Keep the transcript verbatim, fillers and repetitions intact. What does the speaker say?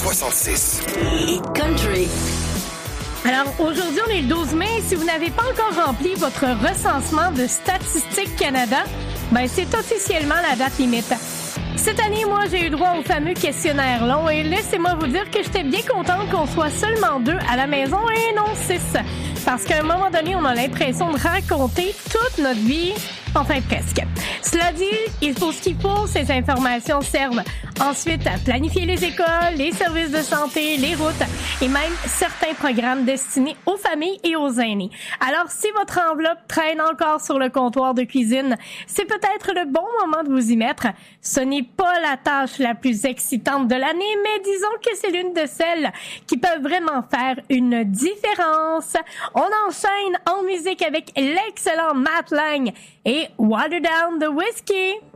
soixante-six. Et country. Alors, aujourd'hui, on est le douze mai. Si vous n'avez pas encore rempli votre recensement de Statistique Canada, ben c'est officiellement la date limite. Cette année, moi, j'ai eu droit au fameux questionnaire long et laissez-moi vous dire que j'étais bien contente qu'on soit seulement deux à la maison et non six. Parce qu'à un moment donné, on a l'impression de raconter toute notre vie, enfin presque. Cela dit, il faut ce qu'il faut, ces informations servent ensuite à planifier les écoles, les services de santé, les routes et même certains programmes destinés aux familles et aux aînés. Alors, si votre enveloppe traîne encore sur le comptoir de cuisine, c'est peut-être le bon moment de vous y mettre. Ce n'est pas la tâche la plus excitante de l'année, mais disons que c'est l'une de celles qui peuvent vraiment faire une différence. On enchaîne en musique avec l'excellent Matt Lang et Water Down the Whiskey.